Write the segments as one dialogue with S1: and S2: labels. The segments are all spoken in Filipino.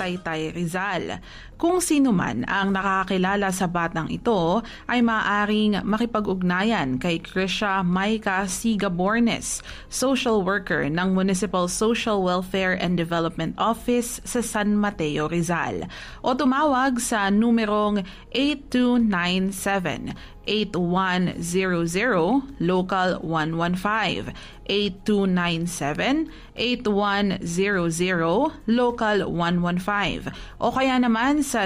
S1: Taytay, Rizal. Kung sino man ang nakakakilala sa batang ito ay maaaring makipag-ugnayan kay Krisha Maika Sigabornes, social worker ng Municipal Social Welfare and Development Office sa San Mateo, Rizal, o tumawag sa numerong 8297-8100 Local 115, 8297-8100 Local 115, o kaya naman sa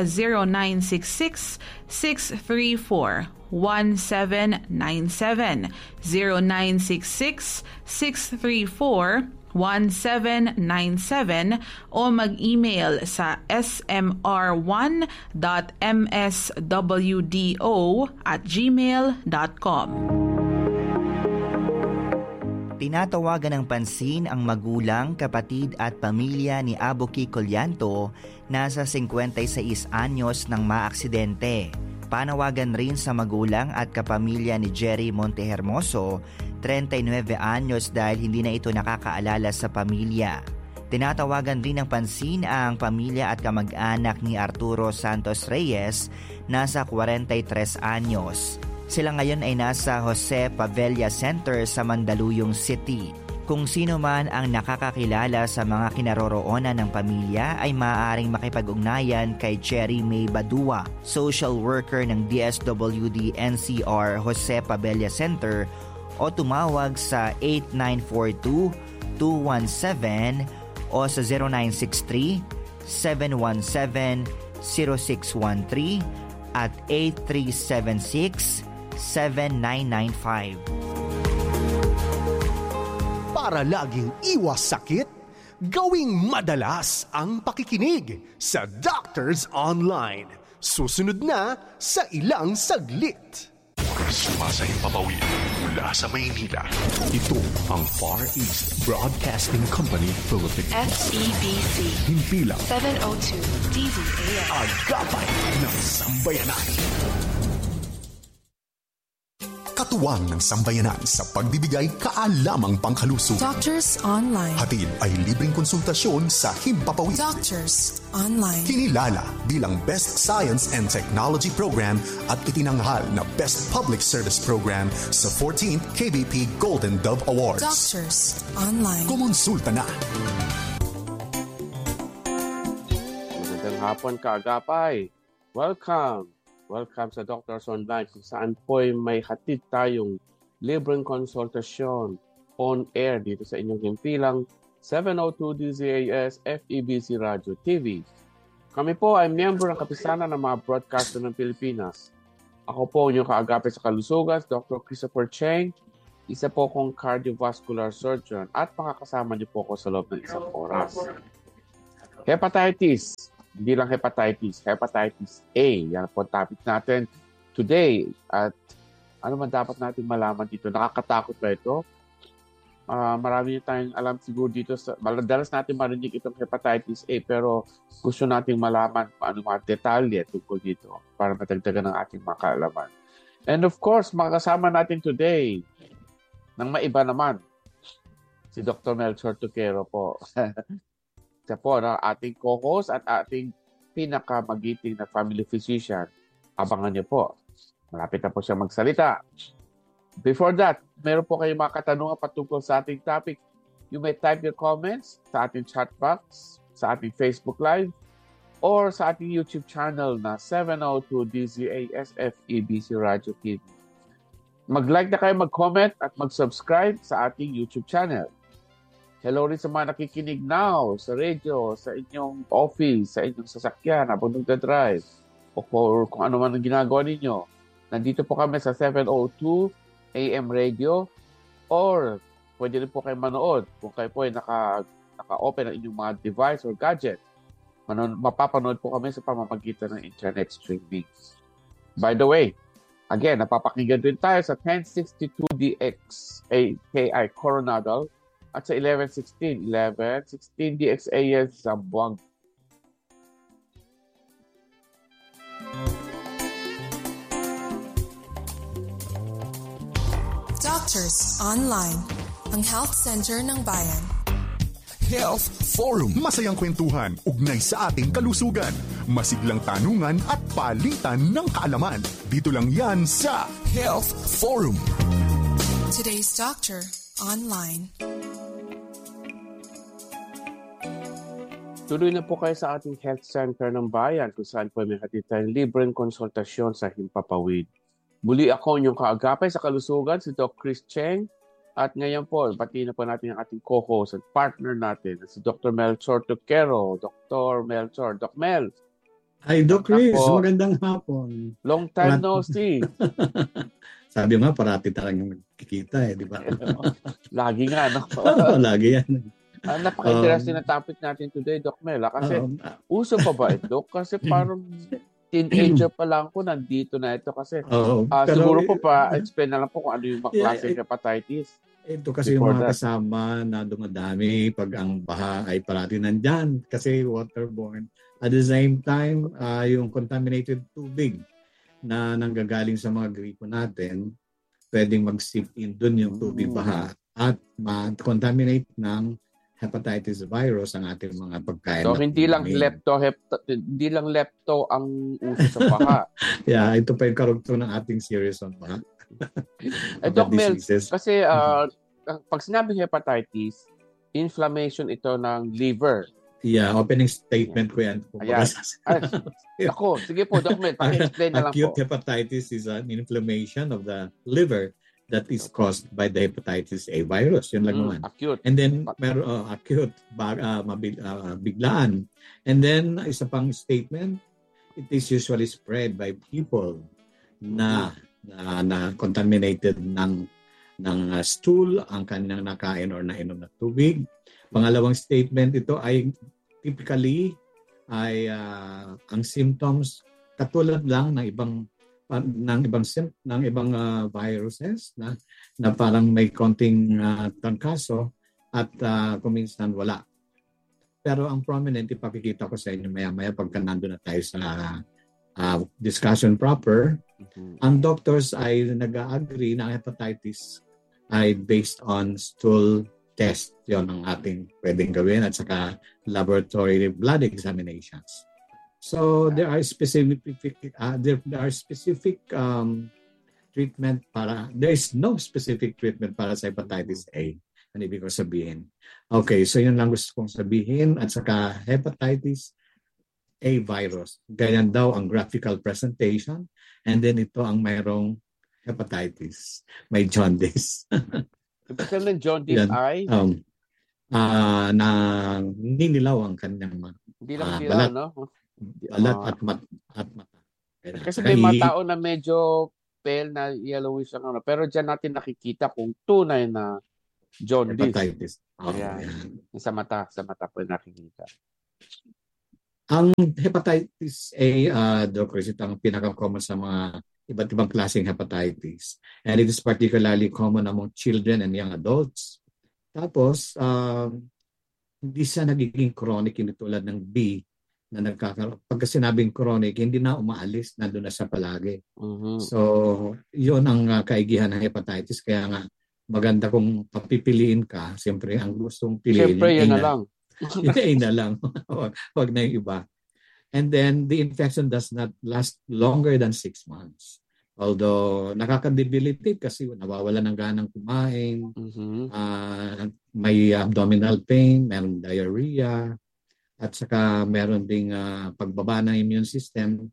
S1: 0966-634-1797, 0966-634-1797, o mag-email sa smr1.mswdo@gmail.com.
S2: Tinatawagan ng pansin ang magulang, kapatid at pamilya ni Abuki Collanto na sa 56 anyos nang maaksidente. Panawagan rin sa magulang at kapamilya ni Jerry Montehermoso, 39 anyos, dahil hindi na ito nakakaalala sa pamilya. Tinatawagan rin ng pansin ang pamilya at kamag-anak ni Arturo Santos Reyes, nasa 43 anyos. Sila ngayon ay nasa Jose Pavella Center sa Mandaluyong City. Kung sino man ang nakakakilala sa mga kinaroroonan ng pamilya ay maaaring makipag-ugnayan kay Cherry May Badua, social worker ng DSWD NCR Jose Pavella Center, o tumawag sa 8942-217 o sa 0963-717-0613 at 8376-7995.
S3: Para laging iwas sakit, gawing madalas ang pakikinig sa Doctors Online. Susunod na sa ilang saglit.
S4: Sumasahing papawid mula sa Maynila. Ito ang Far East Broadcasting Company Philippines.
S5: FEBC.
S4: Himpilang
S5: 702 DZAS.
S4: Agapay ng Sambayanan. Katuwang ng sambayanan sa pagbibigay kaalamang pangkalusog.
S5: Doctors Online.
S4: Hatid ay libreng konsultasyon sa Himpapawid.
S5: Doctors Online.
S4: Kinilala bilang Best Science and Technology Program at itinanghal na Best Public Service Program sa 14th KBP Golden Dove Awards.
S5: Doctors Online.
S4: Kumonsulta na.
S6: Magandang hapon, kaagapay. Welcome sa Doctors Online, kung saan po'y may hatid tayong libreng konsultasyon on air dito sa inyong himpilang 702 DZAS FEBC Radio TV. Kami po ay miyembro ng kapisanan ng mga broadcaster ng Pilipinas. Ako po inyong kaagapay sa kalusugan, Dr. Christopher Cheng, isa po kong cardiovascular surgeon, at makakasama niyo po ako sa loob ng isang oras. Hepatitis. Hindi lang hepatitis A. Yan po topic natin today. At ano man dapat natin malaman dito? Nakakatakot ba ito? Marami tayong alam siguro dito. Madalas natin marinig itong hepatitis A, pero gusto nating malaman kung ano mga detalye tungkol dito para matagdagan ng ating mga kaalaman. And of course, makakasama natin today ng maiba naman, si Dr. Melchor Tuquero po. Siya po, ating co-host at ating pinakamagiting na family physician. Abangan niyo po. Malapit na po siya magsalita. Before that, meron po kayong mga katanungan patungkol sa ating topic. You may type your comments sa ating chat box, sa ating Facebook Live, or sa ating YouTube channel na 702 DZAS FEBC Radio TV. Mag-like na kayo, mag-comment at mag-subscribe sa ating YouTube channel. Hello rin sa mga nakikinig now sa radio, sa inyong office, sa inyong sasakyan, habang nagdadrive, o kung ano man ang ginagawa ninyo. Nandito po kami sa 702 AM radio, or pwede rin po kayo manood kung kayo po ay naka-open ang inyong mga device or gadget. Mapapanood po kami sa pamamagitan ng internet streaming. By the way, again, napapakinggan din tayo sa 1062 DX AKI Coronado at sa 1116 DXAS Zamboanga.
S5: Doctors Online, ang health center ng bayan.
S4: Health Forum. Masayang kwentuhan, ugnay sa ating kalusugan. Masiglang tanungan at palitan ng kaalaman. Dito lang yan sa Health Forum.
S5: Today's Doctor Online.
S6: Tuloy na po kayo sa ating health center ng bayan kung saan po may hatid tayong libreng konsultasyon sa Himpapawid. Muli ako inyong kaagapay sa kalusugan, si Doc Chris Cheng. At ngayon po, batiin na po natin ang ating co-host at partner natin, si Dr. Melchor Tuquero. Dr. Melchor. Doc Mel.
S7: Hi, Doc Chris. Magandang hapon.
S6: Long time no see.
S7: Sabi nga, parati talagang magkikita di ba?
S6: Lagi nga, no?
S7: Lagi yan.
S6: Napaka-interesting na topic natin today, Doc Mel. Kasi uso pa ba ito? Kasi parang teenager pa lang po, nandito na ito. Kasi siguro po explain na lang po kung ano yung klaseng hepatitis.
S7: Ito kasi yung mga kasama na dumadami pag ang baha ay parati nandyan kasi waterborne. At the same time, yung contaminated tubig na nanggagaling sa mga gripo natin, pwedeng mag-seep in dun yung tubig baha at ma-contaminate ng hepatitis virus ang ating mga pagkain.
S6: So hindi lang lepto ang uso sa baha.
S7: Yeah, ito pa yung karugtong ng ating series on baha.
S6: Doc Mel, kasi pag sinabing hepatitis, inflammation ito ng liver.
S7: Yeah, opening statement ko yan.
S6: Ako, sige po, Doc Mel, explain na lang po.
S7: Acute hepatitis is an inflammation of the liver that is caused by the hepatitis A virus. Yun lang naman.
S6: Acute.
S7: And then, acute, biglaan. And then, isa pang statement, it is usually spread by people na contaminated ng stool, ang kanilang nakain or nainom na tubig. Pangalawang statement, ito ay typically ang symptoms katulad lang ng ibang viruses na parang may konting tangkaso at kuminsan wala. Pero ang prominent, ipakikita ko sa inyo maya-maya pagka nandun na tayo sa discussion proper. Ang doctors ay nag-agree na hepatitis ay based on stool test. Yon ang ating pwedeng gawin at saka laboratory blood examinations. So there are specific treatment para, there is no specific treatment para sa hepatitis A. Ano ibig ko sabihin? Okay, so yun lang gusto kong sabihin. At saka hepatitis A virus. Ganyan daw ang graphical presentation. And then ito ang mayroong hepatitis. May jaundice.
S6: Ibig sabihin ng jaundice ay?
S7: Na ninilaw ang kanyang
S6: balat. No?
S7: Balat at mata.
S6: Kasi may mga tao na medyo pale na yellowish ang ano. Pero dyan natin nakikita kung tunay na jaundice.
S7: Hepatitis.
S6: Sa mata po nakikita.
S7: Ang hepatitis A, Doc Chris, ito ang pinaka-common sa mga iba't ibang klaseng hepatitis. And it is particularly common among children and young adults. Tapos, hindi siya nagiging chronic, hindi tulad ng B na nagkakaroon. Pagka sinabing chronic, hindi na umaalis, nandun na siya palagi. So, yun ang kaigihan ng hepatitis. Kaya nga, maganda kung papipiliin ka, siyempre ang gustong piliin.
S6: Siyempre, yun na lang.
S7: Yun na lang. Huwag na yung iba. And then, the infection does not last longer than 6 months. Although, nakaka-debilitate kasi nawawala ng ganang kumain, may abdominal pain, meron diarrhea, at saka meron ding pagbaba ng immune system,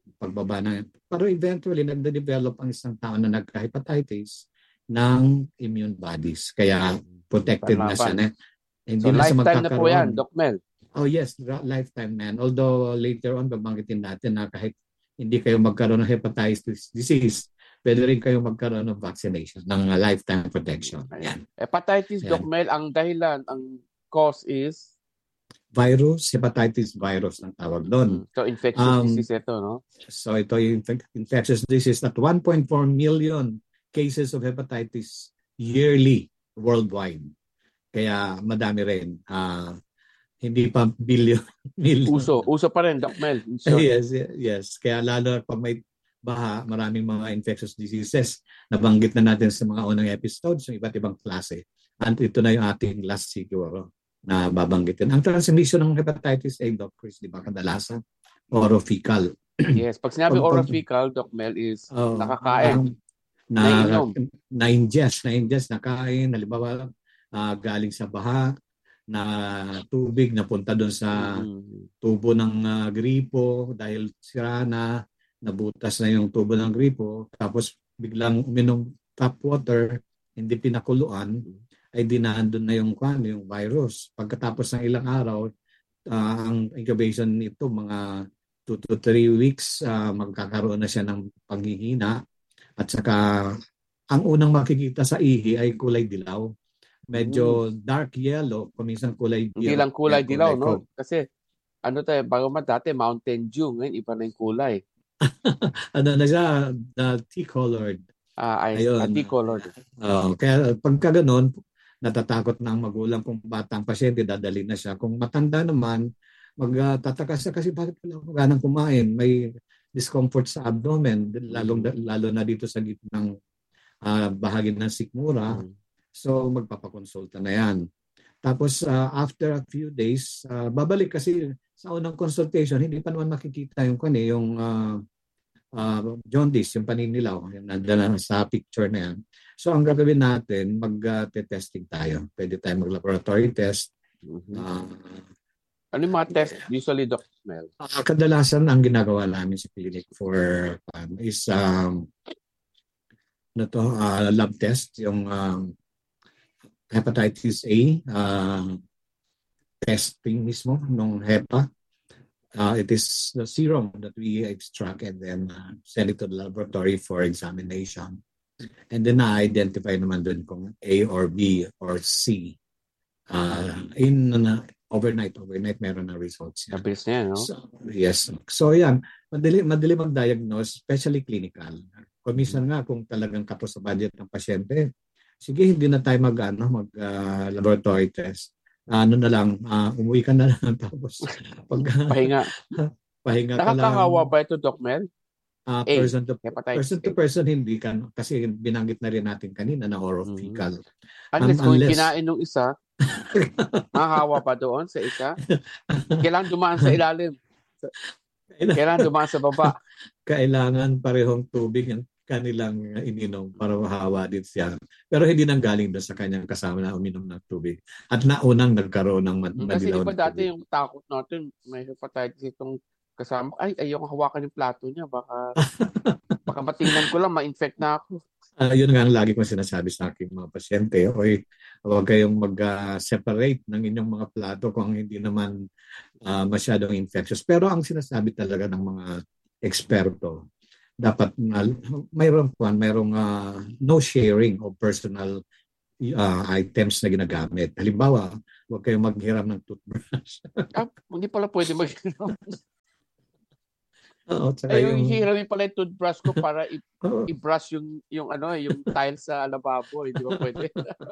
S7: pero eventually, nagde-develop ang isang tao na nagka-hepatitis ng immune bodies. Kaya, protected na siya. Hindi
S6: so,
S7: na
S6: lifetime na po yan, Doc Mel.
S7: Oh yes, lifetime man. Although later on, babanggitin natin na kahit hindi kayo magkaroon ng hepatitis disease, pwede rin kayo magkaroon ng vaccination, ng lifetime protection. Yan.
S6: Hepatitis, yan. Doc Mel, ang dahilan, ang cause is?
S7: Hepatitis virus ang tawag doon.
S6: So infectious disease ito, no?
S7: So ito yung infectious disease at 1.4 million cases of hepatitis yearly worldwide. Kaya madami rin. Hindi pa billion.
S6: Uso pa rin, Doc Mel.
S7: Yes. Kaya lalo pag may baha, maraming mga infectious diseases. Nabanggit na natin sa mga unang episodes, yung iba't ibang klase. At ito na yung ating last siguro. na babanggitin. Ang transmission ng hepatitis A, Doc Chris, di ba, kadalasan orophycal.
S6: Yes, pag sinabi
S7: Pag-
S6: orophycal, Doc Mel, is
S7: Oh,
S6: nakakain.
S7: na
S6: Nainom.
S7: na-ingest na kain, halimbawa galing sa baha, na tubig napunta doon sa tubo ng gripo dahil sira na, nabutas na yung tubo ng gripo, tapos biglang uminom tap water, hindi pinakuluan, ay dinaan doon na yung virus. Pagkatapos ng ilang araw, ang incubation nito mga 2 to 3 weeks, magkakaroon na siya ng paghihina. At saka, ang unang makikita sa ihi ay kulay dilaw. Medyo dark yellow, kuminsan kulay dilaw.
S6: Hindi lang kulay dilaw, no? Kasi, bago dati, Mountain Dew, ngayon iba na yung kulay.
S7: Ano na siya, tea-colored.
S6: Tea-colored.
S7: Kaya pagka ganun, natatakot na ang magulang kung batang pasyente, dadali na siya. Kung matanda naman, magtataka siya kasi bakit wala akong ganang kumain? May discomfort sa abdomen, lalo na dito sa gitnang bahagi ng sikmura. So magpapakonsulta na yan. Tapos after a few days, babalik kasi sa unang consultation, hindi pa naman makikita yung jaundice, yung paninilaw, yung nandala sa picture na yan. So ang gagawin natin, mag-testing tayo. Pwede tayo mag-laboratory test.
S6: Ano yung mga test usually, Dr. Mel?
S7: Kadalasan ang ginagawa namin sa clinic for is lab test, yung hepatitis A, testing mismo ng HEPA. It is the serum that we extract and then send it to the laboratory for examination. And then na-identify naman dun kung A or B or C. Overnight meron na results.
S6: Mabilis na yan, no?
S7: So, yes. So yan, madali mag-diagnose, especially clinical. Commission nga kung talagang kapos sa budget ng pasyente, sige, hindi na tayo mag-laboratory test. Ano na lang, umuwi ka na lang tapos
S6: pahinga
S7: ka lang.
S6: Nakakahawa ba ito, Doc Mel?
S7: Person to person hindi ka, kasi binanggit na rin natin kanina na orophycal.
S6: Unless kung kinain ng isa, mahawa pa doon sa isa. Kailangan dumaan sa ilalim. Kailangan dumaan sa baba.
S7: Kailangan parehong tubig yung kanilang ininom para mahawa din siya. Pero hindi nang galing doon sa kanyang kasama na uminom ng tubig. At naunang nagkaroon ng madilaw na tubig.
S6: Kasi iba dati yung takot natin, may hepatitis itong kasama. Ayoko hawakan yung plato niya. Baka matingnan ko lang, ma-infect na ako.
S7: Yun nga ang lagi kong sinasabi sa aking mga pasyente. Huwag kayong mag-separate ng inyong mga plato kung hindi naman masyadong infectious. Pero ang sinasabi talaga ng mga eksperto, dapat mayroong no sharing of personal items na ginagamit. Halimbawa, huwag kayong maghiram ng toothbrush.
S6: Hindi pala pwede maghiram.
S7: Yung
S6: hiramin pala yung toothbrush ko para i-brush yung tile sa lababo. Hindi ba pwede?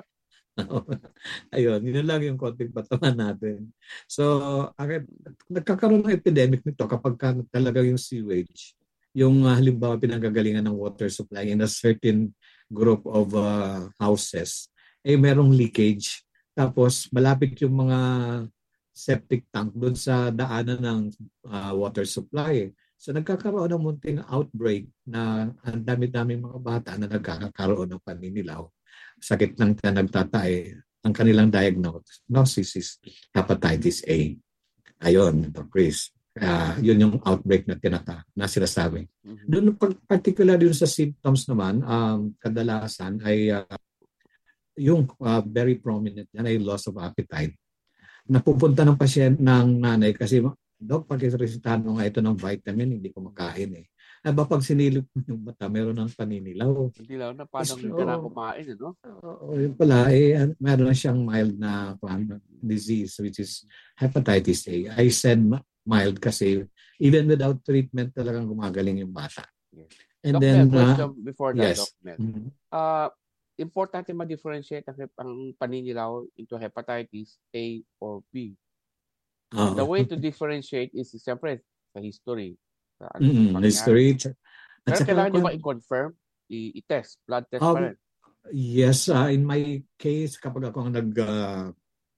S7: Ayun, yun lang yung konting patungan natin. So, nagkakaroon ng epidemic nito kapag talaga yung sewage, yung halimbawa pinanggagalingan ng water supply in a certain group of houses, merong leakage. Tapos, malapit yung mga septic tank doon sa daanan ng water supply. So nagkakaroon ng munting outbreak na ang dami-dami mga bata na nagkakaroon ng paninilaw. Sakit ng nagtatay, ang kanilang diagnosis is hepatitis A. Ayun, Dr. Chris. Yun yung outbreak na sinasabi. Doon particular yun sa symptoms naman, kadalasan ay yung very prominent yan ay loss of appetite. Napupunta ng pasyente ng nanay kasi, Dok, pag resitahan mo nga ito ng vitamin, hindi ko makain pag sinilip mo yung mata, meron ng paninilaw.
S6: Paninilaw na parang hindi ka na kumain, no?
S7: Yun pala, meron na siyang mild na disease, which is hepatitis A. I said mild kasi even without treatment talagang gumagaling yung bata.
S6: Yes.
S7: And
S6: Doc
S7: then,
S6: Mel, before that,
S7: yes.
S6: Doc Mel, importante ma-differentiate ang paninilaw into hepatitis A or B. The way to differentiate is siyempre sa history.
S7: History.
S6: Pero kailangan nyo ba i-confirm? I-test? Blood test pa rin?
S7: Yes. In my case, kapag ako ang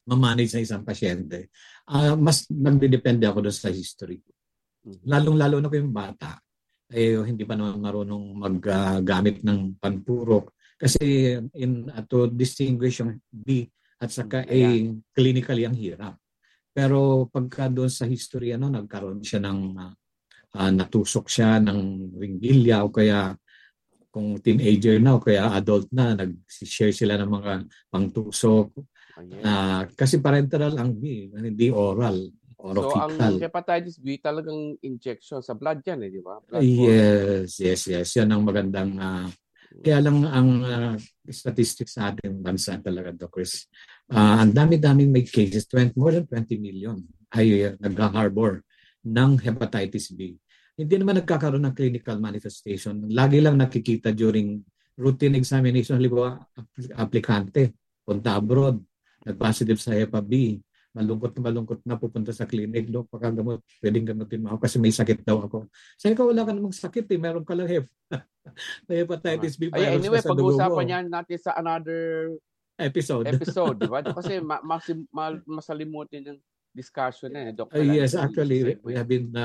S7: mamanage sa isang pasyente. Mas nagdedepende ako doon sa history. Lalong-lalo na ko yung bata. Hindi pa naman marunong maggamit ng panpurok. Kasi to distinguish yung B at saka A, clinically ang hirap. Pero pagka doon sa history, nagkaroon siya ng natusok siya ng ringgilya o kaya kung teenager na o kaya adult na, nag-share sila ng mga pangtusok. Kasi parenteral ang B, hindi oral.
S6: So, ang hepatitis B talagang injection sa blood yan, di ba?
S7: Yes. Yan ang magandang... kaya lang ang statistics sa ating bansa talaga, Dr. Chris. Ang dami-daming may cases, more than 20 million ay nag-harbor ng hepatitis B. Hindi naman nagkakaroon ng clinical manifestation. Lagi lang nakikita during routine examination. Halimbawa, aplikante, punta abroad, nag-positive sa Hepa B, malungkot na pupunta sa clinic, pagkagamot, pwedeng gamutin mo ako kasi may sakit daw ako. Sabi ko, wala ka namang sakit meron ka lang hepatitis B virus.
S6: Anyway, pag-uusapan yan natin sa another
S7: episode,
S6: di ba? Kasi masalimutin yung discussion Dr.
S7: Yes, actually, we have been,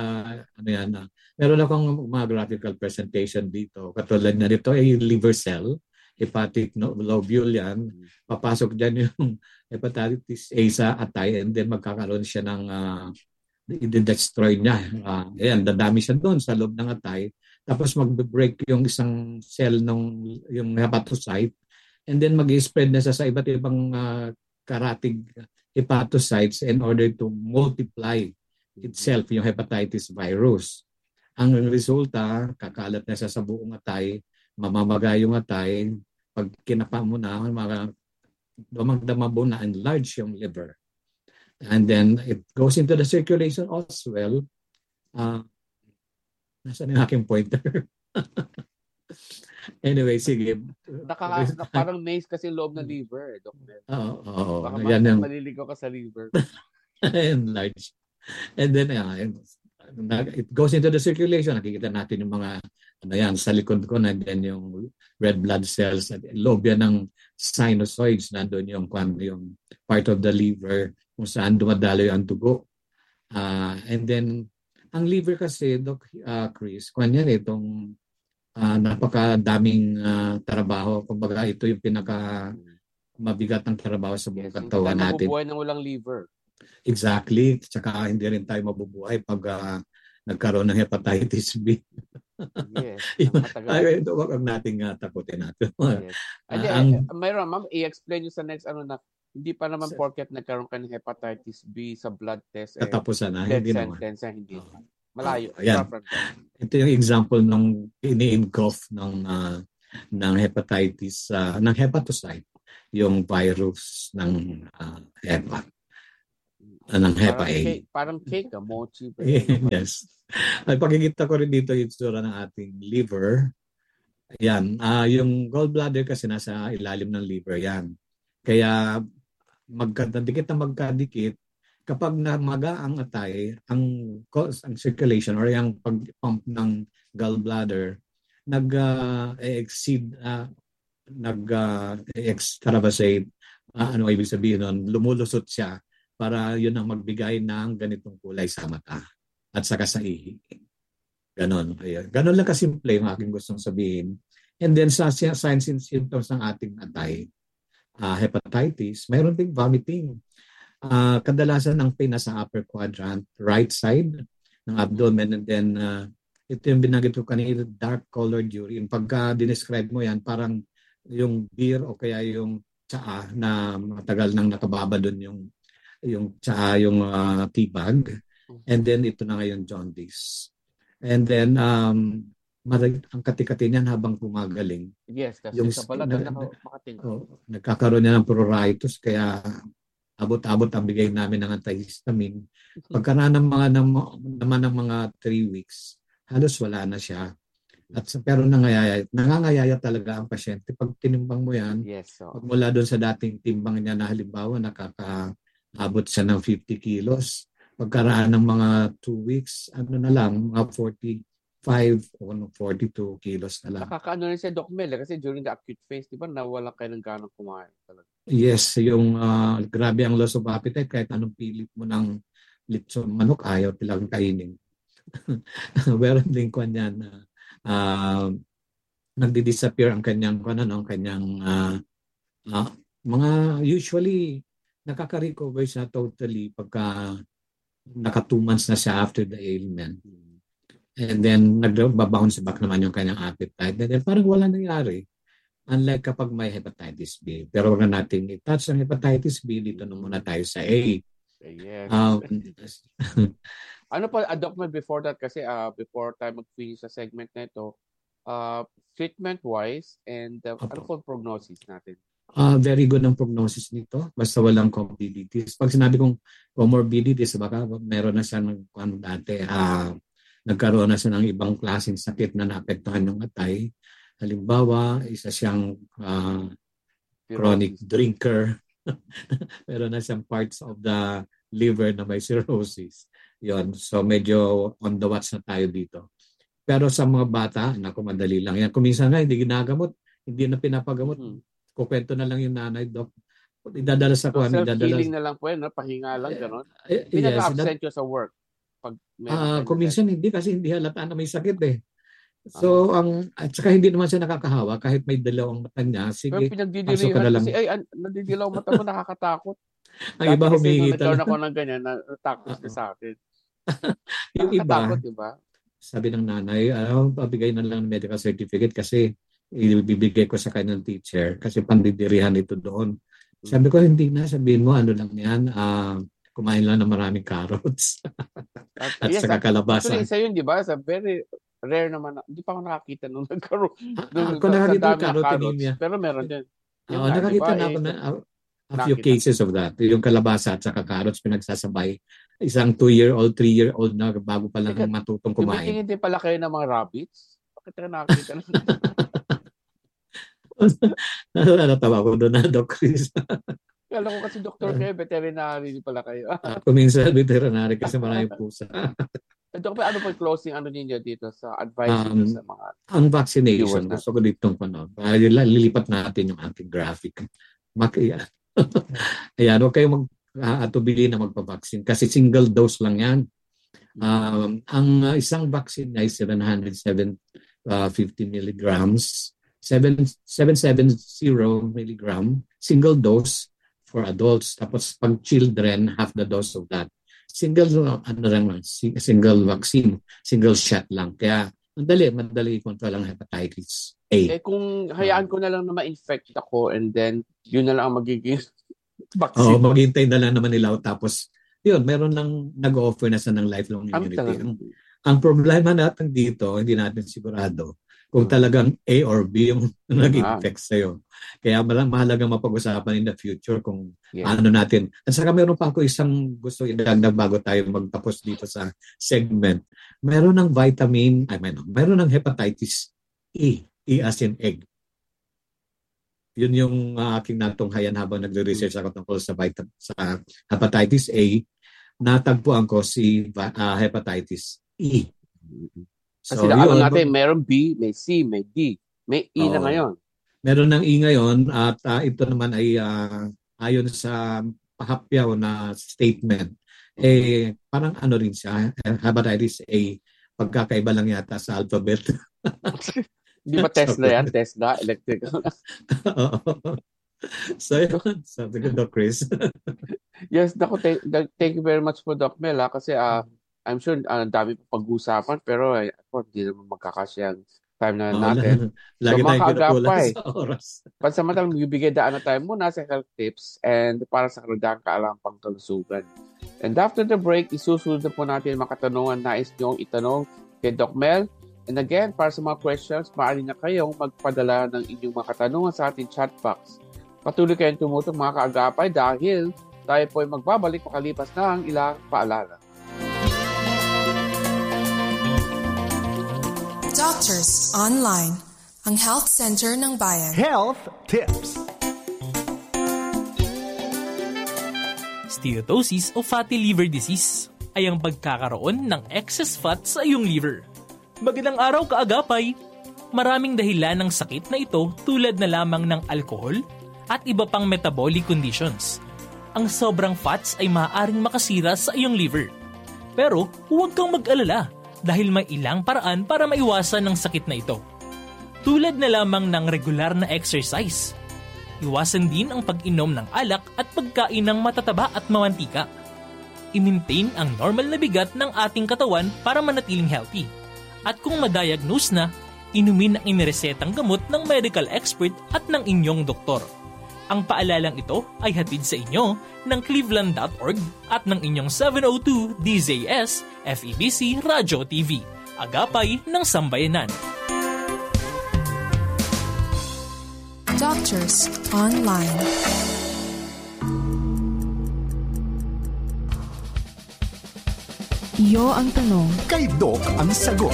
S7: meron akong mga graphical presentation dito. Katulad na dito, liver cell, hepatic lobule yan. Papasok dyan yung hepatitis A sa atay and then magkakaroon siya ng i-destroy niya. Ayan, dadami siya doon sa loob ng atay. Tapos mag-break yung isang cell yung hepatocyte and then mag-spread na sa iba't ibang karatig hepatocytes in order to multiply itself yung hepatitis virus. Ang resulta, kakalat na siya sa buong atay, mamamaga yung atay, pag kinapa mo na, damang-dama mo na enlarge yung liver. And then it goes into the circulation as well. Nasaan yung aking pointer? Anyway, sige.
S6: Parang maze kasi loob ng liver, Doctor.
S7: Oo.
S6: Baka maliligaw ka sa liver.
S7: Enlarge. And then, it goes into the circulation. Nakikita natin yung mga sa likod ko na then yung red blood cells at loob yan ng sinusoids, nandun yung part of the liver kung saan dumadalo ang dugo. And then ang liver kasi, Chris, itong napakadaming trabaho. Kumbaga ito yung pinaka mabigat ng trabaho sa buong katawan natin.
S6: Mabubuhay ng walang liver.
S7: Exactly. Tsaka hindi rin tayo mabubuhay pag nagkaroon ng hepatitis B.
S6: Yes.
S7: Huwag nating takutin natin.
S6: Yes. Mayroon, ma'am, i-explain nyo sa next na hindi pa naman porket nagkaroon ka ng hepatitis B sa blood test.
S7: Katapusan na.
S6: Hindi naman. Hindi. Malayo.
S7: Ito yung example ng ini-engulf ng hepatitis, ng hepatocyte, yung virus ng HEPA. Ng HEPA A.
S6: Parang cake, mochi.
S7: Yes. Ay, pagkikita ko rin dito yung tsura ng ating liver. Yan. Yung gallbladder kasi nasa ilalim ng liver yan. Kaya magkadikit na magkadikit, kapag namaga ang atay, ang circulation or yung pag-pump ng gallbladder, nag-exceed, nag-extravasate, ano ibig sabihin nun, lumulusot siya para yun ang magbigay ng ganitong kulay sa mata at saka sa ihi. Ganon. Ganon lang kasimple yung aking gustong sabihin. And then sa signs and symptoms ng ating atay, hepatitis, mayroon ding vomiting. Kadalasan ang pain nasa upper quadrant, right side ng abdomen, and then ito yung binanggit ko kanina, dark colored urine. Pagka dinescribe mo yan, parang yung beer o kaya yung tsaa na matagal nang nakababa doon yung tsaa, yung tibag. And then ito na ngayon jaundice. And then ang katikati niyan habang gumagaling.
S6: Yes, kasi sa balat
S7: nagkakaroon niya ng pruritus kaya abot-abot ang bigay namin ng antihistamine. Pagkaraan ng mga 3 weeks, halos wala na siya. Pero nangangayaya talaga ang pasyente. Pag tinimbang mo yan, pag mula doon sa dating timbang niya na halimbawa, nakakaabot siya ng 50 kilos. Pagkaraan ng mga 2 weeks, na lang, mga 45 o 42 kilos na lang.
S6: Nakakaano rin siya, Doc Mel, kasi during the acute phase, di ba, nawala kayo ng ganang kumain talaga.
S7: Yes, yung grabe ang loss of appetite kahit anong pilit mo ng lechon manok, ayaw tilang kainin. Meron din ko niyan na nagdi-disappear ang kanyang mga usually nakaka-recover siya totally pagka naka 2 months na siya after the ailment. And then nagbabounce back naman yung kanyang appetite. And then parang wala nangyari. Unlike kapag may hepatitis B. Pero wag na natin i-touch ang hepatitis B. Dito na muna tayo sa A.
S6: Yes. Ano pa, Doc, before that kasi before tayo mag-finish sa segment na ito, treatment-wise and ano po prognosis natin?
S7: Very good ang prognosis nito. Basta walang comorbidities. Pag sinabi kong comorbidities, baka meron na siya nagkaroon na siya ng ibang klaseng sakit na naapektuhan ng atay. Halimbawa, isa siyang chronic drinker. Meron na siyang parts of the liver na may cirrhosis. Yon. So medyo on the watch na tayo dito. Pero sa mga bata, naku, madali lang yan. Kung minsan nga, hindi ginagamot, hindi na pinapagamot. Kukwento na lang yung nanay, Doc. Idadala sa kuhan.
S6: Self-healing na lang po yan, pahinga lang, gano'n. Pinaka-absent yun sa work.
S7: Kung minsan hindi, kasi hindi halata na may sakit eh. So, at saka hindi naman siya nakakahawa kahit may dalawang mata niya. Sige, pasok ka na lang.
S6: Kasi, nadidilaw mata mo, nakakatakot.
S7: Ang iba humihingi talaga.
S6: Nagkaroon ako ng ganyan, natakot sa akin.
S7: Yung iba,
S6: diba?
S7: Sabi ng nanay, pabigay na lang ng medical certificate kasi ibibigay ko sa kanyang teacher kasi pandidirihan ito doon. Sabi ko, hindi na. Sabihin mo, ano lang yan, kumain lang ng maraming carrots. At saka kalabasa.
S6: Actually, isa yun, di ba? Sa very rare naman. Hindi pa ako nakakita nung nagkaroon.
S7: Ako nakakita ng carrot anemia.
S6: Pero meron din.
S7: Nakakita na ako na a few cases of that. Yung kalabasa at saka carrots pinagsasabay. Isang 2-year-old, 3-year-old na bago pa lang matutong kumain.
S6: Tumitingin din pala kayo ng mga rabbits? Bakit ka nakakita na?
S7: Natawa ko doon na, Doc Chris.
S6: Kala ko kasi doktor kayo, veterinary pala kayo.
S7: Kuminsan veterinary kasi maraming pusa.
S6: Doc, ano po closing ninyo dito sa advice sa mga...
S7: Ang vaccination, gusto ko ditong lilipat natin yung ating graphic. Ayan, huwag kayong atubili na magpa-vaccine kasi single dose lang yan. Ang isang vaccine ay 750 milligrams, 770 milligram, single dose for adults. Tapos pag children, half the dose of that. Single vaccine, single shot lang. Kaya madali control ang hepatitis A.
S6: Kung hayaan ko na lang na ma-infect ako and then yun na lang ang magiging vaccine.
S7: Maghintay na lang naman nila tapos yun, meron nang nag-offer na sa ng lifelong immunity. Ang problema natin dito, hindi natin sigurado kung talagang A or B yung nag-infect sa'yo. Kaya mahalagang mapag-usapan in the future kung ano natin. At saka meron pa ako isang gusto idagdag bago tayo magtapos dito sa segment. Meron ng meron ng hepatitis E. E as in egg. Yun yung aking natunghayan habang nagre-research ako tungkol sa hepatitis A. Natagpuan ko si hepatitis E.
S6: Kasi natin, meron B, may C, may D. May E na ngayon.
S7: Meron ng E ngayon at ito naman ay ayon sa pahapyaw na statement. Parang ano rin siya, hepatitis A. Pagkakaiba lang yata sa alphabet.
S6: Di ba Tesla yan? Tesla, electric.
S7: So yun, sabi ko, Doc Chris.
S6: Yes, thank you very much po, Doc Mel. Kasi I'm sure dami pa pag-usapan pero hindi naman magkakasya ang time na natin.
S7: Lagi tayong kinukulang sa oras.
S6: Pansamantalang magbibigay daan na tayo muna sa health tips and para sa karagdagang kaalaman pang kalusugan. And after the break, isusunod na po natin mga katanungan nais niyong itanong kay Doc Mel. And again, para sa mga questions, maaari na kayong magpadala ng inyong mga katanungan sa ating chat box. Patuloy kayong tumutong mga kaagapay dahil tayo po ay magbabalik makalipas na ang ilang paalala.
S5: Doctors Online, ang health center ng bayan.
S3: Health Tips.
S8: Steatosis o fatty liver disease ay ang pagkakaroon ng excess fat sa iyong liver. Magandang araw kaagapay! Maraming dahilan ng sakit na ito tulad na lamang ng alkohol, at iba pang metabolic conditions. Ang sobrang fats ay maaaring makasira sa iyong liver. Pero huwag kang mag-alala dahil may ilang paraan para maiwasan ang sakit na ito. Tulad na lamang ng regular na exercise. Iwasan din ang pag-inom ng alak at pagkain ng matataba at mamantika. I-maintain ang normal na bigat ng ating katawan para manatiling healthy. At kung ma-diagnose na, inumin ang iniresetang gamot ng medical expert at ng inyong doktor. Ang paalalang ito ay hatid sa inyo ng Cleveland.org at ng inyong 702 DZS FEBC Radyo TV, agapay ng sambayanan.
S5: Doctors Online. Iyo ang tanong.
S3: Kay Doc ang sagot.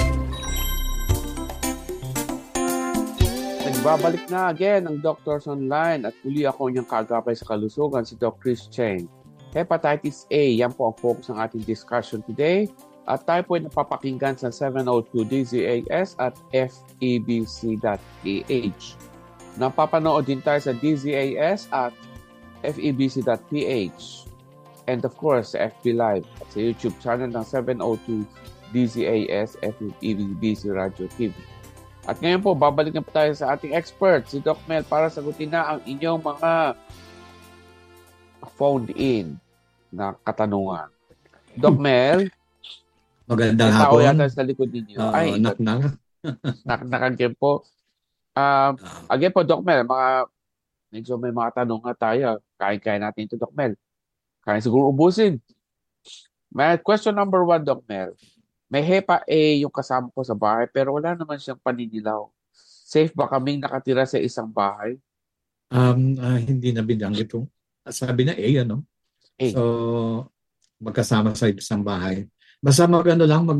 S6: Nagbabalik na again ang Doctors Online at muli ako niyang kagapay sa kalusugan, si Doc Chris Cheng. Hepatitis A, yan po ang focus ng ating discussion today. At tayo po ay napapakinggan sa 702 DZAS at FEBC.ph. Napapanood din tayo sa DZAS at FEBC.ph. And of course, sa FB Live at sa YouTube channel ng 702 DZAS FEBC Radio TV. At ngayon po, babalikan po tayo sa ating expert, si Doc Mel, para sagutin na ang inyong mga phoned in na katanungan. Doc Mel,
S7: Magandang
S6: may tao
S7: hapon.
S6: yata sa likod ninyo. Ay,
S7: Knock-knock.
S6: nakakagyan po. Again po, Doc Mel, medyo may mga tanong nga tayo. Kain-kain natin ito, Doc Mel. Kaya siguro ubusin. May question number 1, Doc Mel. May HEPA A yung kasama ko sa bahay pero wala naman siyang paninilaw. Safe ba kaming nakatira sa isang bahay?
S7: Hindi na binanggit ito. Sabi na A, ano?
S6: A.
S7: So, magkasama sa isang bahay. Basta huwag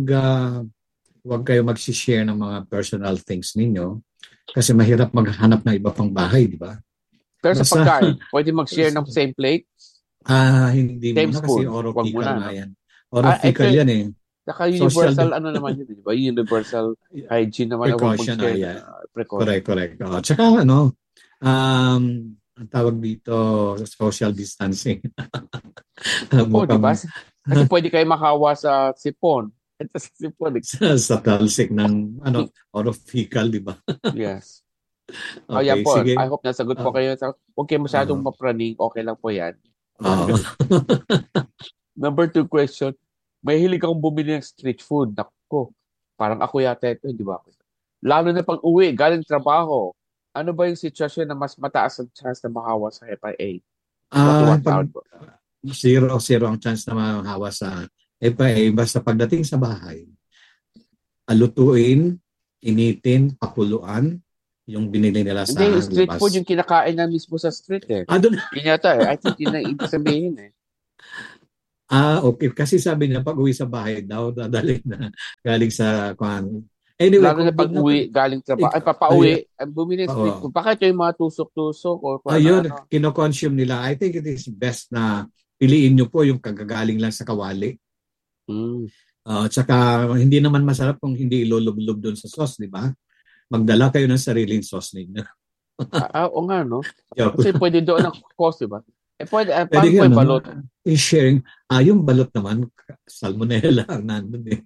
S7: kayo mag-share ng mga personal things ninyo kasi mahirap maghanap ng iba pang bahay, di ba?
S6: Pero sa
S7: Basta-
S6: pagkain, pwede mag-share ng same plate?
S7: Hindi
S6: Same
S7: muna kasi
S6: spoon. Wag
S7: orofical
S6: muna,
S7: na
S6: no?
S7: yan. Orofical
S6: ito-
S7: yan eh.
S6: Saka universal,
S7: Social-
S6: ano naman yun, di ba? Universal hygiene naman. Huwag
S7: Precaution,
S6: mag-share
S7: yeah.
S6: ng precaution.
S7: Correct. Tsaka ang tawag dito, social distancing.
S6: Oo, di ba? Kasi pwede kayo makawa sa sipon. Ito sa sipon.
S7: Sa talsik ng orofical, di ba?
S6: Yes.
S7: Okay,
S6: Yan po.
S7: sige.
S6: I hope nasagot po kayo. Huwag kayo masyadong mapraning. Okay lang po yan. Number 2 question. May hilig akong bumili ng street food. Naku, parang ako yata ito, di ba? Lalo na pag uwi, galing trabaho. Ano ba yung sitwasyon na mas mataas ang chance na makawa sa HEPA A? What out po?
S7: Zero ang chance na mahawa sa HEPA. Basta pagdating sa bahay, alutuin, initin, pakuluan, yung binili nila sa
S6: Hindi, yung street
S7: labas.
S6: food yung kinakain na mismo sa street eh.
S7: Doon.
S6: Yun yata eh. I think yun ang ibig sabihin eh.
S7: Okay. Kasi sabi niya, pag uwi sa bahay daw, dadalhin na galing sa kwan. Anyway,
S6: Lalo na pag uwi, galing trabaho. Ay, papauwi, bumili ng street
S7: Oo.
S6: food. Baka ito yung mga tusok-tusok or kung
S7: Ayun,
S6: ano.
S7: kino-consume nila. I think it is best na piliin nyo po yung kagagaling lang sa kawali.
S6: Mm.
S7: Tsaka hindi naman masarap kung hindi ilulublob doon sa sauce, di ba? Magdala kayo ng sariling sauce ninyo.
S6: Oo nga, no?
S7: Joke.
S6: Kasi pwede doon ang cost, di ba? Pwede, paano
S7: Pwede
S6: po
S7: nga,
S6: yung balot?
S7: i-sharing. Yung balot naman, salmonella ang nandun eh.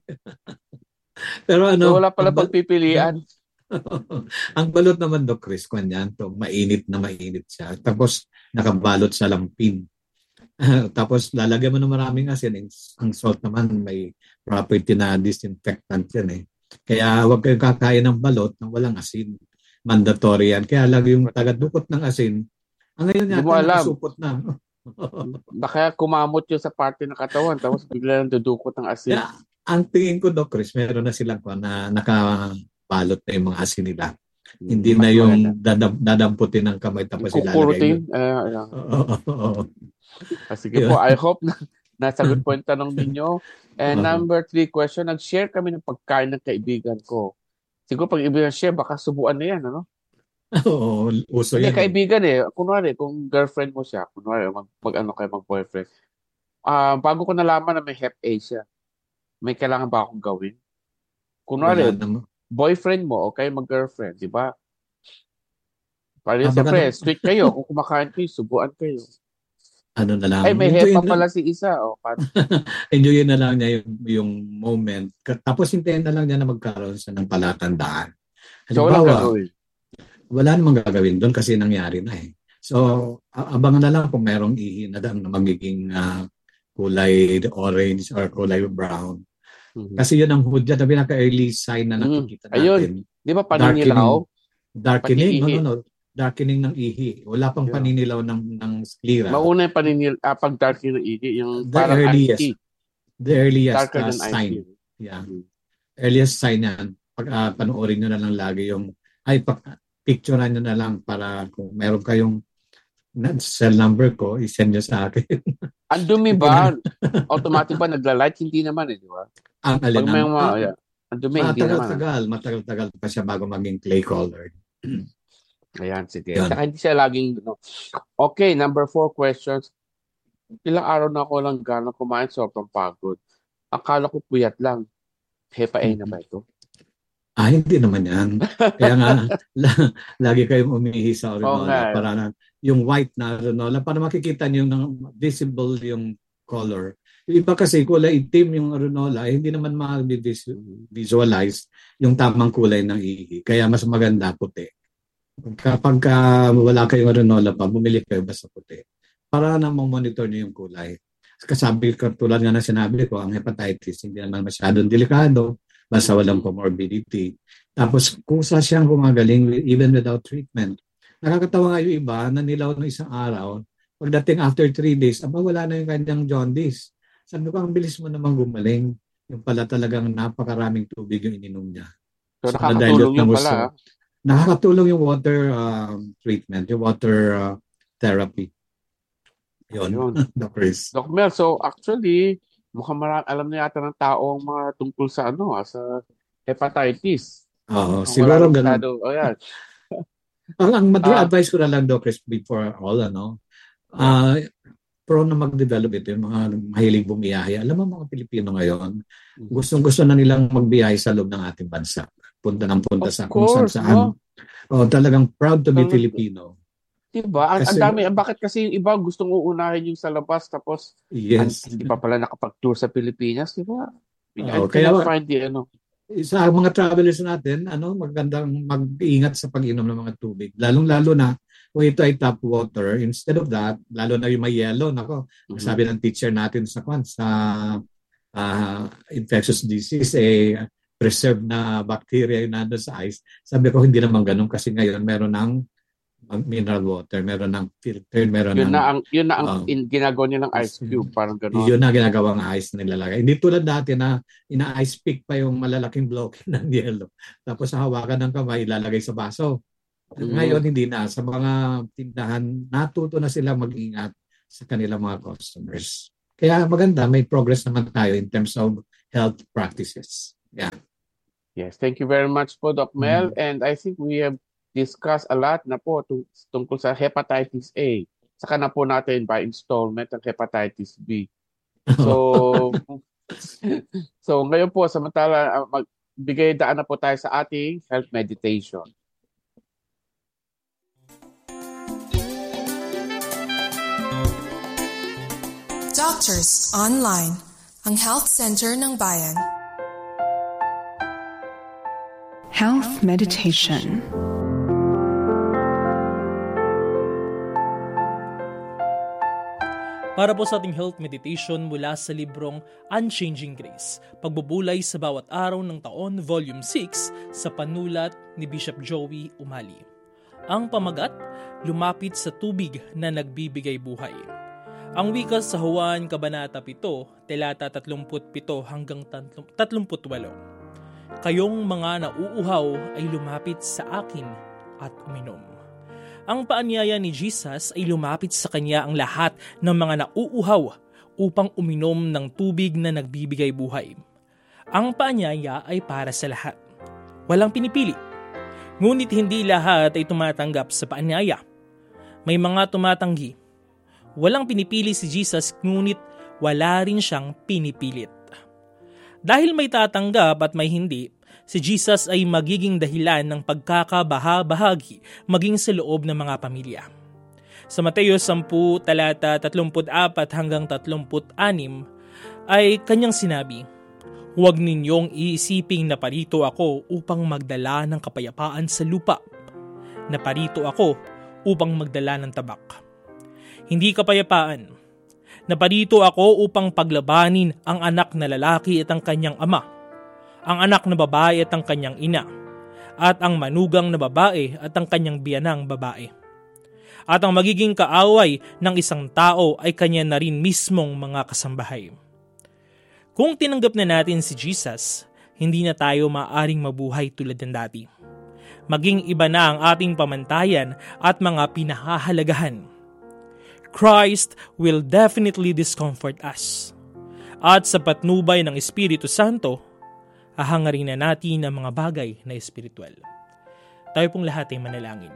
S7: Pero
S6: So, wala pala pagpipilian.
S7: ang balot naman, Doc Chris, kanyan to, mainit siya. Tapos nakabalot sa lampin. Tapos lalagyan mo ng maraming asin. Ang salt naman may property na disinfectant yan eh. Kaya huwag kayong kakain ng balot na walang asin. Mandatory yan. Kaya lagi yung tagadukot ng asin. Ngayon
S6: Hindi mo
S7: yata
S6: alam.
S7: nakasupot na.
S6: Baka kumamot yun sa parte ng katawan tapos bigla nang dudukot ng asin.
S7: Yeah. Ang tingin ko, Doc Chris, meron na silang na nakabalot na yung mga asin nila. Hindi na yung dadamputin ng kamay tapos ilalagay
S6: Kukurutin.
S7: yun. Oo.
S6: Sige po, I hope na nasagot po yung tanong ninyo. And number 3 question, nag-share kami ng pagkain ng kaibigan ko. Siguro pag ibig share, baka subuan na yan, ano?
S7: Oo, uso
S6: Hindi,
S7: yan.
S6: kaibigan eh. Kunwari, kung girlfriend mo siya, kunwari, mag-ano kayo, mag-boyfriend. Bago ko nalaman na may HEP A siya, may kailangan ba akong gawin? Kunwari,
S7: Wala naman.
S6: boyfriend mo o kayo mag-girlfriend, di ba? Pare, siyempre, strict kayo. Kung kumakain kayo, subuan kayo.
S7: Ano na lang.
S6: Ay, may hepa pala si isa.
S7: Enjoyin na lang niya yung moment. Tapos hintayin na lang niya na magkaroon siya ng palatandaan.
S6: So,
S7: wala namang gagawin doon kasi nangyari na eh. So, abangan na lang kung merong ihi na magiging kulay orange or kulay brown. Mm-hmm. Kasi yun ang hudyat na pinaka-early sign na nakikita natin.
S6: Ayun. Di ba paninilaw?
S7: Darkening. No. Darkening ng ihi. Wala pang paninilaw ng sclera.
S6: Mauna yung pag-darkening ng ihi. Yung parang ice.
S7: The earliest
S6: Ice.
S7: sign. Yeah. Earliest sign yan. Pag panoorin nyo na lang lagi yung picturean nyo na lang para kung meron kayong cell number ko, isend nyo sa akin.
S6: Ang dumi ba? Automatic ba nagla-light? Hindi naman di ba?
S7: Ang alin
S6: ang dumi, hindi naman.
S7: Matagal pa siya bago maging clay colored.
S6: Ayan, sige. Saka hindi siya laging, Okay, number 4 questions. Ilang araw na ako lang gano'n kumain, sobrang pagod. Akala ko puyat lang. Hepa A na ba ito?
S7: Hindi naman yan. Kaya nga, lagi kayong umihi sa Arenola para na, yung white na Arenola, para makikita niyo yung visible yung color. Yung iba kasi kulay itim yung Arenola, hindi naman ma-visualize yung tamang kulay ng ihi. Kaya mas maganda puti. Kapag wala kayong Arenola pa, bumili kayo basta puti. Para na monitor niyo yung kulay. Kasabi ko, tulad nga na sinabi ko, ang hepatitis, hindi naman masyadong delikado. Basta walang comorbidity. Tapos kusa siyang gumagaling even without treatment. Nakakatawa nga yung iba na nilaw ng isang araw, pagdating after 3 days, wala na yung kanyang jaundice. Sabi ko, ang bilis mo naman gumaling. Yung pala talagang napakaraming tubig yung ininom niya.
S6: So nakakatulong yung pala.
S7: Nakakatulong yung water treatment, yung water therapy. Yun. Doc Chris.
S6: Doc Mel, so actually, mukhang alam na yata ng tao ang mga tungkol sa sa hepatitis.
S7: Oo, siguro ganun.
S6: Yan.
S7: ang advice ko na lang, Doc, before all, prone na mag-develop ito, yung mga mahilig bumiyahe. Alam mo mga Pilipino ngayon, gustong-gusto na nilang magbiyahe sa loob ng ating bansa. Punta sa kung saan. Talagang proud to be Filipino.
S6: Diba? Ang dami. Bakit kasi yung iba gustong uunahin yung sa labas tapos hindi pa pala nakapag-tour sa Pilipinas, diba?
S7: Kaya sa mga travelers natin, magandang mag-iingat sa pag-inom ng mga tubig. Lalong-lalo na kung ito ay tap water. Instead of that, lalo na yung may yellow, sabi ng teacher natin sa infectious disease, preserved na bacteria yung nandun sa ice. Sabi ko, hindi naman ganun kasi ngayon meron ng mineral water, meron ng filter,
S6: yun na ang ginagawa niya ng ice cube, parang gano'n.
S7: Yun na ginagawang ice na nilalagay. Hindi tulad dati na ina-ice pick pa yung malalaking bloke ng yelo. Tapos hawakan ng kamay, ilalagay sa baso. Ngayon hindi na. Sa mga tindahan, natuto na sila mag-ingat sa kanilang mga customers. Kaya maganda, may progress naman tayo in terms of health practices. Yeah.
S6: Yes, thank you very much po, Doc Mel. And I think we have discuss a lot na po tungkol sa hepatitis A. Saka na po natin by installment ang hepatitis B. So, ngayon po, samantala, magbigay daan na po tayo sa ating health meditation.
S5: Doctors Online, ang Health Center ng Bayan.
S9: Health Meditation.
S8: Para po sa ating health meditation mula sa librong Unchanging Grace, Pagbubulay sa Bawat Araw ng Taon, Volume 6, sa panulat ni Bishop Joey Umali. Ang pamagat, lumapit sa tubig na nagbibigay buhay. Ang wika sa Juan, Kabanata 7, Talata 37 hanggang 38. Kayong mga nauuhaw ay lumapit sa akin at uminom. Ang paanyaya ni Jesus ay lumapit sa kanya ang lahat ng mga nauuhaw upang uminom ng tubig na nagbibigay buhay. Ang paanyaya ay para sa lahat. Walang pinipili. Ngunit hindi lahat ay tumatanggap sa paanyaya. May mga tumatanggi. Walang pinipili si Jesus, ngunit wala rin siyang pinipilit. Dahil may tatanggap at may hindi, si Jesus ay magiging dahilan ng pagkakabaha-bahagi maging sa loob ng mga pamilya. Sa Mateo 10, talata 34 hanggang 36 ay kanyang sinabi, "Huwag ninyong iisiping naparito ako upang magdala ng kapayapaan sa lupa. Naparito ako upang magdala ng tabak. Hindi kapayapaan. Naparito ako upang paglabanin ang anak na lalaki at ang kanyang ama, ang anak na babae at ang kanyang ina, at ang manugang na babae at ang kanyang biyanang babae. At ang magiging kaaway ng isang tao ay kanya na rin mismong mga kasambahay." Kung tinanggap na natin si Jesus, hindi na tayo maaaring mabuhay tulad ng dati. Maging iba na ang ating pamantayan at mga pinahahalagahan. Christ will definitely discomfort us. At sa patnubay ng Espiritu Santo, hahangarin na natin ang mga bagay na espiritual. Tayo pong lahat ay manalangin.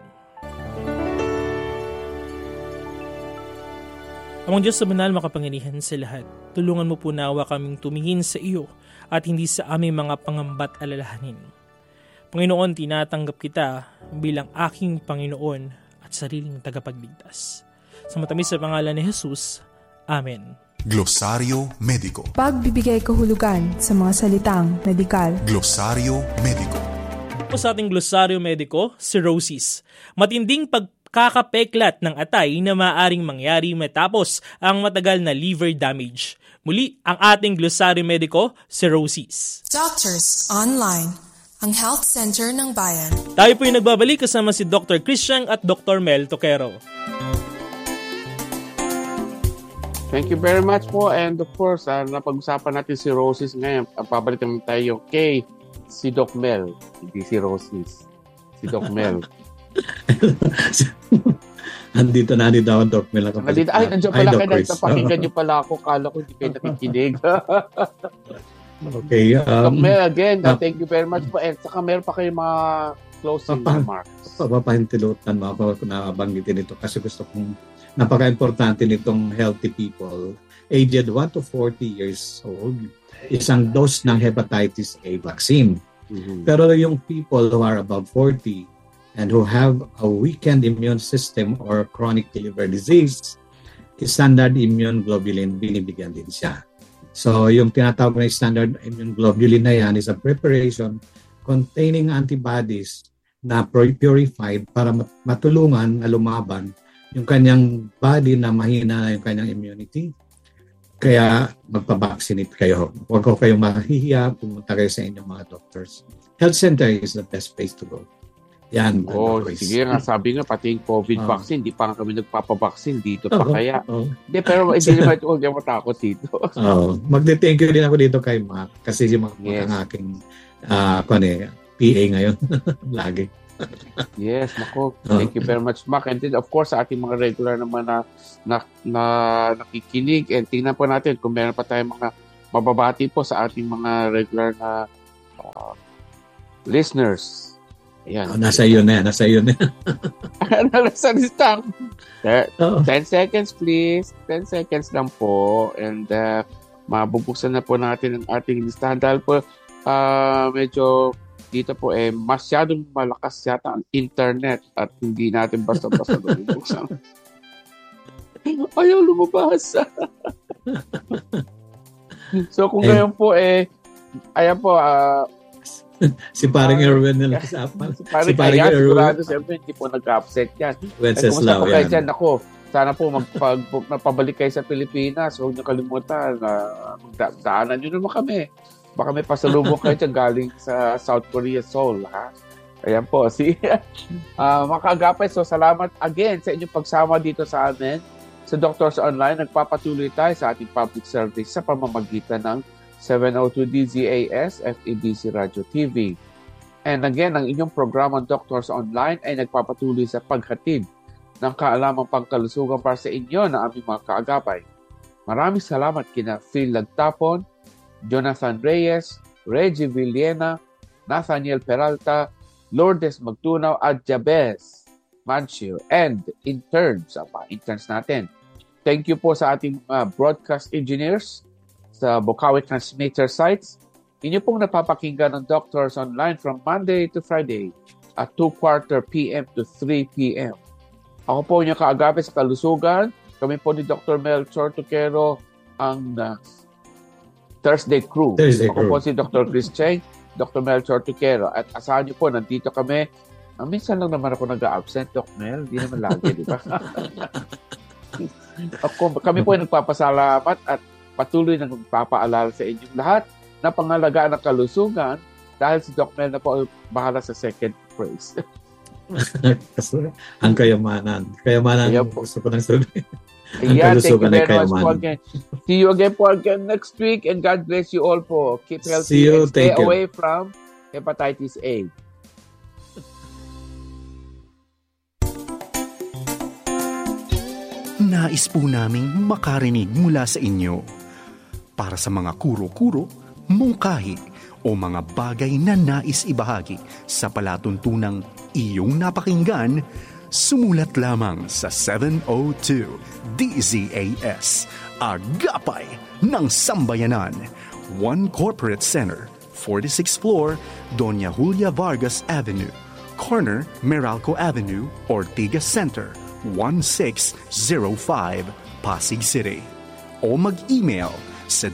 S8: Amang Diyos sa banal makapangyarihan sa lahat, tulungan mo po nawa kaming tumingin sa iyo at hindi sa aming mga pangamba't alalahanin. Panginoon, tinatanggap kita bilang aking Panginoon at sariling tagapagligtas. Sa matamis sa pangalan ni Jesus, Amen.
S4: Glosaryo Mediko.
S5: Pagbibigay kahulugan sa mga salitang medikal.
S4: Glosaryo Mediko.
S8: Po sa ating Glosaryo Mediko, cirrhosis. Matinding pagkakapeklat ng atay na maaaring mangyari matapos ang matagal na liver damage. Muli, ang ating Glosaryo Mediko, cirrhosis.
S5: Doctors Online, ang health center ng bayan.
S8: Tayo po yung nagbabalik kasama si Dr. Christian at Dr. Mel Toquero.
S6: Thank you very much po. And of course, napag-usapan natin si Roses ngayon. Pabalikan tayo kay si Doc Mel. Hindi si Roses. Si Doc Mel.
S7: Andito na daw ang Doc Mel.
S6: Ay, nandiyan pala kayo. Napakinggan niyo pala ako. Kala ko hindi kayo nakikinig.
S7: Okay.
S6: Doc Mel, again, thank you very much po. And saka meron pa kayo mga closing remarks.
S7: Papahintilutan mo ako na banggitin ito kasi gusto kong napaka-importante nitong healthy people aged 1 to 40 years old, isang dose ng hepatitis A vaccine. Mm-hmm. Pero yung people who are above 40 and who have a weakened immune system or chronic liver disease, standard immune globulin, binibigyan din siya. So yung tinatawag na standard immune globulin na yan is a preparation containing antibodies na purified para matulungan na lumaban yung kanyang body na mahina na yung kanyang immunity. Kaya magpa-vaccinate kayo. Huwag ko kayong mahihiya, pumunta kayo sa inyong mga doctors. Health center is the best place to go. Yan.
S6: Sige nga, sabi nga, pati yung COVID vaccine, di pa kami nagpapabaksin dito pa kaya. Hindi, pero hindi naman huwag yung matakot dito.
S7: Magde-thank you din ako dito kay Mac kasi si Mac ang aking PA ngayon. Lagi.
S6: Yes, nako. Thank you very much, Mac. And then, of course, sa ating mga regular naman na nakikinig. And tingnan po natin kung meron pa tayong mga mababati po sa ating mga regular na listeners. Ayan.
S7: Nasa iyo na.
S6: Nasa listang. 10 seconds, please. 10 seconds lang po. And mabubuksan na po natin ang ating listahan dahil po medyo dito po masyadong malakas yata ang internet at hindi natin basta-basta bubuksan. Ayaw lumabas. So kung ngayon po ayan po
S7: si paring Erwin na nakasapan.
S6: Si paring Erwin sigurado siyempre hindi po nag-upset yan.
S7: Wenceslao yan.
S6: Dyan, ako, sana po magpabalik kayo sa Pilipinas. Huwag niyo kalimutan daanan niyo naman kami. Baka may pasalubong kayo dyan galing sa South Korea, Seoul, ha? Ayan po, mga kaagapay, so salamat again sa inyong pagsama dito sa amin. Sa Doctors Online, nagpapatuloy tayo sa ating public service sa pamamagitan ng 702 DZAS, FEBC Radio TV. And again, ang inyong programang Doctors Online ay nagpapatuloy sa paghatid ng kaalamang pangkalusugan para sa inyo na aming mga kaagapay. Maraming salamat kina Phil Lagtapon, Jonathan Reyes, Reggie Villena, Nathaniel Peralta, Lourdes Magtunaw at Jabez Mancio and interns natin. Thank you po sa ating broadcast engineers sa Bokawi Transmitter Sites, Inyo pong napapakinggan ng Doctors Online from Monday to Friday at 2:15 p.m. to 3 p.m. Ako po niya kaagabi sa kalusugan. Kami po ni Dr. Melchor Tuquero ang Thursday crew. Ako po si Dr. Chris Cheng, Dr. Melchor Tuquero. At asahan niyo po, nandito kami. Minsan lang naman ako nag-absent, Doc Mel. Hindi naman lagi, di ba? Kami po ay nagpapasalamat at patuloy na magpapaalala sa inyong lahat na pangalagaan ng kalusugan dahil si Doc Mel na po bahala sa second praise.
S7: Ang kayamanan. Kayamanan ang gusto ko ng sabihin.
S6: Yeah, thank you very much po again. See you again po again next week and God bless you all po. Keep healthy and stay away from hepatitis A.
S3: Nais po naming makarinig mula sa inyo. Para sa mga kuro-kuro, mungkahi, o mga bagay na nais ibahagi sa palatuntunang iyong napakinggan, sumulat lamang sa 702 DZAS, Agapay ng Sambayanan, 1 Corporate Center, 46th floor, Doña Julia Vargas Avenue, corner Meralco Avenue, Ortigas Center, 1605, Pasig City. O mag-email sa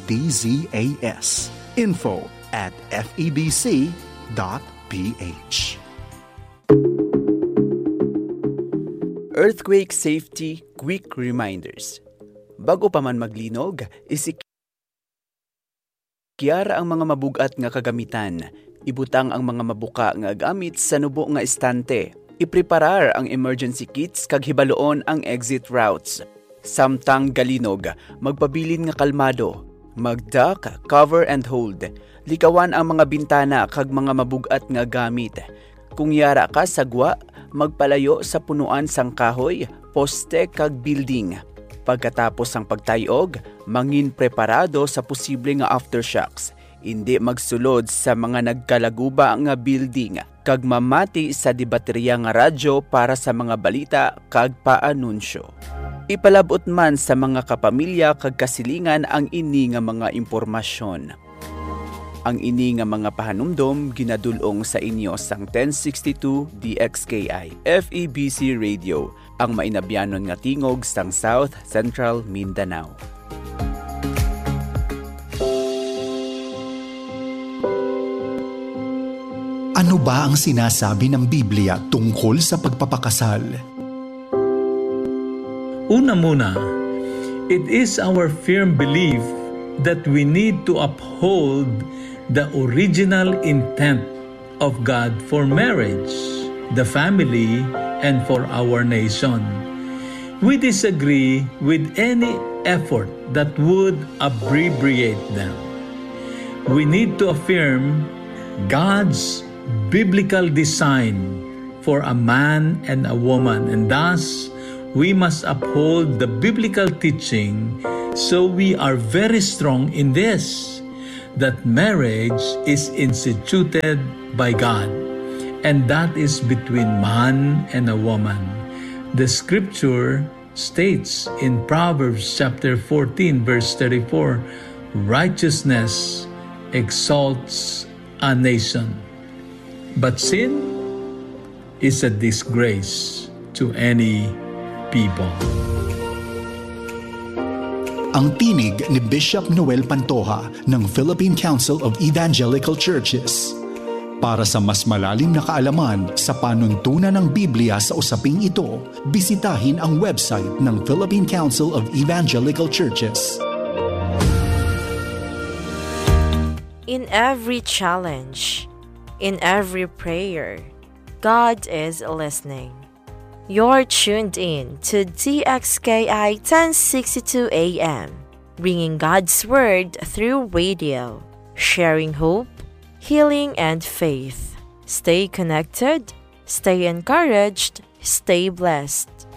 S3: dzas info@febc.ph.
S10: Earthquake Safety Quick Reminders. Bago pa man maglinog, isikiyara ang mga mabugat nga kagamitan. Ibutang ang mga mabuka nga gamit sa nubo nga estante. Ipreparar ang emergency kits kag hibaloon ang exit routes. Samtang galinog, magpabilin nga kalmado. Mag-duck, cover and hold. Likawan ang mga bintana kag mga mabugat nga gamit. Kung yara ka sagwa, magpalayo sa punuan sang kahoy, poste kag building. Pagkatapos ang pagtayog, mangin preparado sa posible nga aftershocks. Hindi magsulod sa mga nagkalaguba nga building kag mamati sa dibaterya nga radyo para sa mga balita kag paanunsyo. Ipalabot man sa mga kapamilya kag kasilingan ang ini nga mga impormasyon. Ang ini nga mga pahanumdom ginadulong sa inyo sang 1062 DXKI FEBC Radio, ang mainabyanon nga tingog sang South Central Mindanao.
S3: Ano ba ang sinasabi ng Biblia tungkol sa pagpapakasal?
S11: Una muna, it is our firm belief that we need to uphold the original intent of God for marriage, the family, and for our nation. We disagree with any effort that would abbreviate them. We need to affirm God's biblical design for a man and a woman, and thus we must uphold the biblical teaching. So we are very strong in this, that marriage is instituted by God, and that is between man and a woman. The scripture states in Proverbs chapter 14 verse 34, righteousness exalts a nation, but sin is a disgrace to any people.
S3: Ang tinig ni Bishop Noel Pantoja ng Philippine Council of Evangelical Churches. Para sa mas malalim na kaalaman sa panuntunan ng Biblia sa usaping ito, bisitahin ang website ng Philippine Council of Evangelical Churches.
S12: In every challenge, in every prayer, God is listening. You're tuned in to DXKI 1062 AM, bringing God's Word through radio, sharing hope, healing, and faith. Stay connected, stay encouraged, stay blessed.